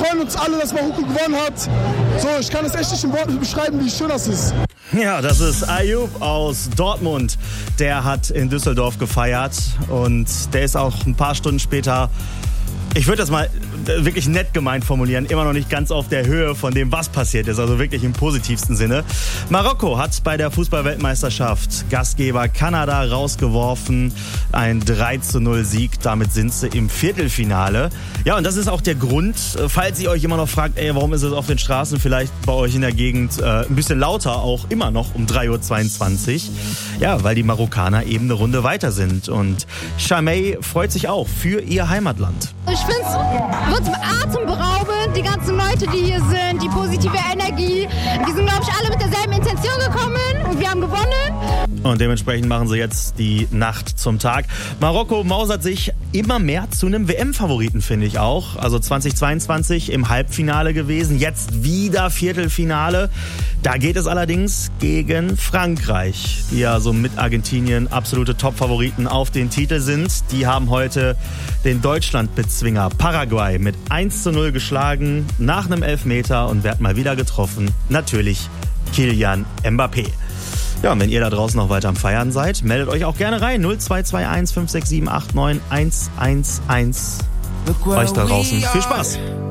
freuen uns alle, dass Marokko gewonnen hat. So, ich kann es echt nicht in Worten beschreiben, wie schön das ist. Ja, das ist Ayoub aus Dortmund. Der hat in Düsseldorf gefeiert und der ist auch ein paar Stunden später, ich würde das mal wirklich nett gemeint formulieren, immer noch nicht ganz auf der Höhe von dem, was passiert ist, also wirklich im positivsten Sinne. Marokko hat bei der Fußball-Weltmeisterschaft Gastgeber Kanada rausgeworfen, ein 3:0 Sieg, damit sind sie im Viertelfinale. Ja, und das ist auch der Grund, falls ihr euch immer noch fragt, warum ist es auf den Straßen vielleicht bei euch in der Gegend ein bisschen lauter, auch immer noch um 3:22 Uhr. Ja, weil die Marokkaner eben eine Runde weiter sind und Chamey freut sich auch für ihr Heimatland. Ich finde es wird atemberaubend, die ganzen Leute, die hier sind, die positive Energie. Wir sind, glaube ich, alle mit derselben Intention gekommen und wir haben gewonnen. Und dementsprechend machen sie jetzt die Nacht zum Tag. Marokko mausert sich immer mehr zu einem WM-Favoriten, finde ich auch. Also 2022 im Halbfinale gewesen, jetzt wieder Viertelfinale. Da geht es allerdings gegen Frankreich, die ja so mit Argentinien absolute Top-Favoriten auf den Titel sind. Die haben heute den Deutschlandbezwinger Paraguay mit 1:0 geschlagen, nach einem Elfmeter und wer hat mal wieder getroffen? Natürlich Kylian Mbappé. Ja, und wenn ihr da draußen noch weiter am Feiern seid, meldet euch auch gerne rein. 0221 567 89 111. Euch da draußen viel Spaß.